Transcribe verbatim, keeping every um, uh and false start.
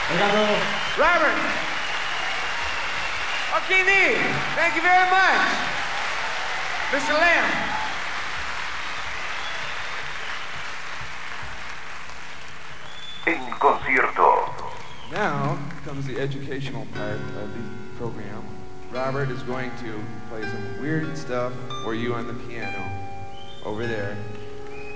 Robert. Okay, Lee. Thank you very much. Mister Lamb. En concierto. Now comes the educational part of the program. Robert is going to play some weird stuff for you on the piano over there.